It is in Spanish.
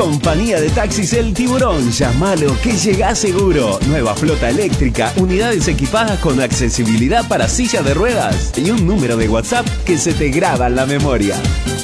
Compañía de Taxis El Tiburón, llámalo que llegás seguro. Nueva flota eléctrica, unidades equipadas con accesibilidad para silla de ruedas y un número de WhatsApp que se te graba en la memoria.